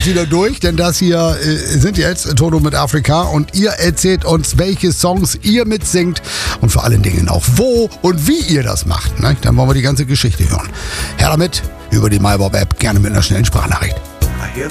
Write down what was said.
wieder durch, denn das hier sind jetzt Toto mit Afrika und ihr erzählt uns, welche Songs ihr mitsingt und vor allen Dingen auch wo und wie ihr das macht. Ne? Dann wollen wir die ganze Geschichte hören. Her damit über die MyBob-App, gerne mit einer schnellen Sprachnachricht.